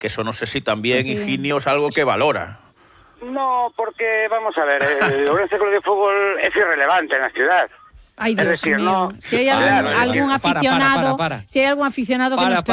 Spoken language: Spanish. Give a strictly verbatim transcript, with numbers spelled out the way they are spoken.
Que eso no sé si también Sí. Higinio es algo que valora. No, porque, vamos a ver, el Ourense Club de Fútbol es irrelevante en la ciudad. Ay, Es Dios decir, mío. no- Si hay Ah, algún, vale, vale. algún Para, para, aficionado, para, para. si hay algún aficionado que Para, nos